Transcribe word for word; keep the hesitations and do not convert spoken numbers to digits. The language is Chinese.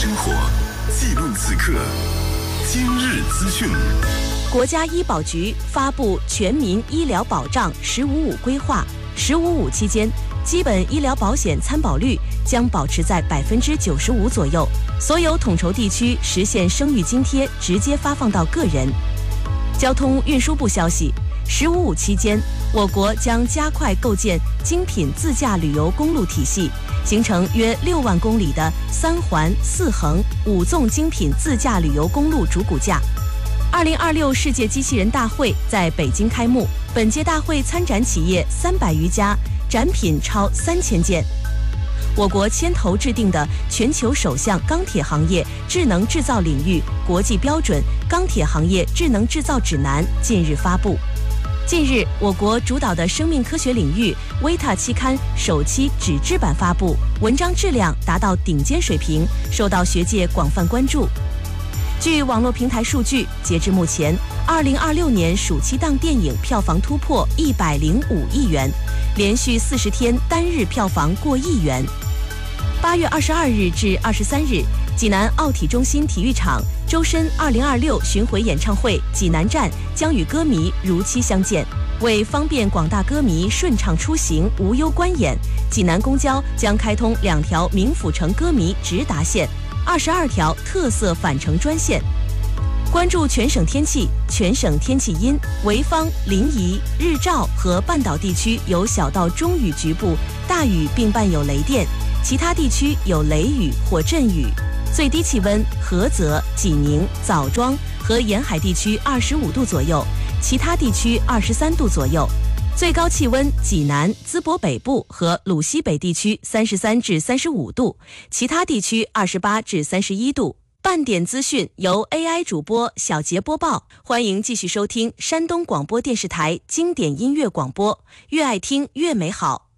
生活，记录此刻。今日资讯。 国家医保局发布全民医疗保障“十五五”规划，“十五五”期间，基本医疗保险参保率将保持在百分之九十五左右，所有统筹地区实现生育津贴直接发放到个人。交通运输部消息，“十五五”期间，我国将加快构建精品自驾旅游公路体系，形成约六万公里的三环、四横、五纵精品自驾旅游公路主骨架。二零二六世界机器人大会在北京开幕，本届大会参展企业三百余家，展品超三千件。我国牵头制定的全球首项钢铁行业智能制造领域国际标准《钢铁行业智能制造指南》近日发布。近日，我国主导的生命科学领域《维塔》期刊首期纸质版发布，文章质量达到顶尖水平，受到学界广泛关注。据网络平台数据，截至目前，二零二六年暑期档电影票房突破一百零五亿元，连续四十天单日票房过亿元。八月二十二日至二十三日，济南奥体中心体育场周深二零二六巡回演唱会济南站将与歌迷如期相见。为方便广大歌迷顺畅出行、无忧观演，济南公交将开通两条冥府城歌迷直达线。二十二条特色返程专线。关注全省天气，全省天气阴，潍坊、临沂、日照和半岛地区有小到中雨局部大雨并伴有雷电，其他地区有雷雨或阵雨。最低气温，菏泽、济宁、枣庄和沿海地区二十五度左右，其他地区二十三度左右。最高气温，济南、淄博北部和鲁西北地区三十三至三十五度，其他地区二十八至三十一度。半点资讯由 A I 主播小杰播报，欢迎继续收听山东广播电视台经典音乐广播，越爱听越美好。